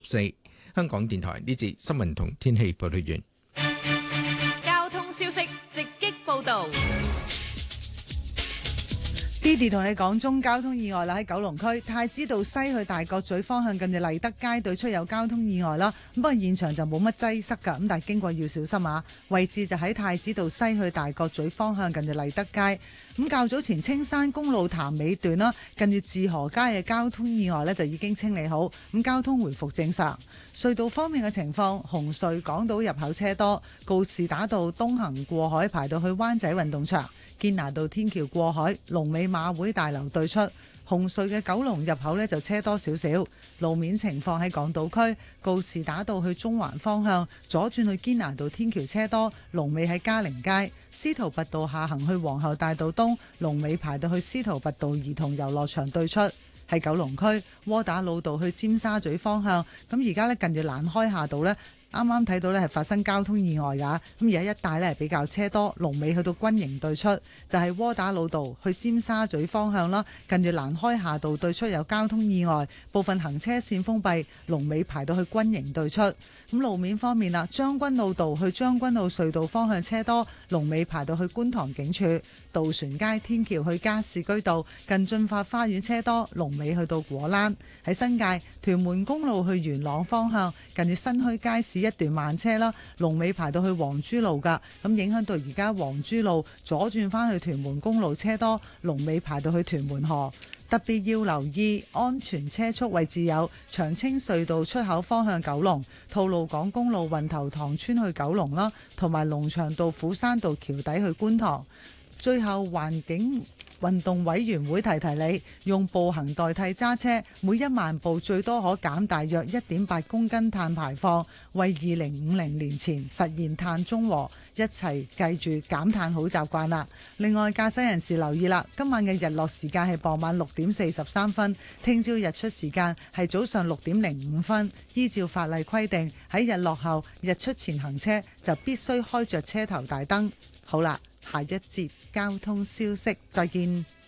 4香港電台呢節新聞同天氣報道完。 交通消息直擊報道。 Didi 同你講中交通意外啦，喺九龍區太子道西去大角咀方向近住麗德街對出有交通意外啦。咁不過現場就冇乜擠塞㗎，咁但係經過要小心啊。位置就喺太子道西去大角咀方向近住麗德街。咁較早前青山公路潭尾段啦，近住志河街嘅交通意外呢就已經清理好，咁交通回復正常。隧道方面嘅情況，紅隧港島入口車多，告士打道東行過海排到去灣仔運動場。堅拿道天橋過海，龍尾馬會大樓對出，紅隧嘅九龍入口呢就車多少少。路面情況喺港島區，告士打道去中環方向，左轉去堅拿道天橋車多，龍尾喺嘉陵街。司徒拔道下行去皇后大道東，龍尾排到去司徒拔道兒童遊樂場對出。喺九龍區，窩打老道去尖沙咀方向，咁而家呢近住蘭開夏道呢。啱啱睇到呢係發生交通意外㗎，咁而家一帶呢係比較車多，龍尾去到軍營對出，就係窩打老道去尖沙咀方向啦，近住蘭開夏道對出有交通意外，部分行車線封閉，龍尾排到去軍營對出。咁路面方面啦，將軍澳道去將軍澳隧道方向車多，龍尾排到去觀塘警署；渡船街天橋去加士居道近駿發花園車多，龍尾去到果欄。喺新界屯門公路去元朗方向，近住新墟街市一段慢車啦，龍尾排到去黃珠路噶，咁影響到而家黃珠路左轉返去屯門公路車多，龍尾排到去屯門河。特別要留意安全車速位置有長青隧道出口方向九龍、吐露港公路運頭塘村去九龍啦，同埋龍翔道虎山道橋底去觀塘。最後環境運動委員會提提你，用步行代替揸車，每1萬步最多可減大約 1.8 公斤碳排放，為2050年前實現碳中和，一齊記住減碳好習慣啦。另外駕駛人士留意啦，今晚嘅日落時間係傍晚6點43分，聽朝日出時間係早上6點05分。依照法例規定，喺日落後、日出前行車就必須開着車頭大燈。好啦，下一節交通消息，再見。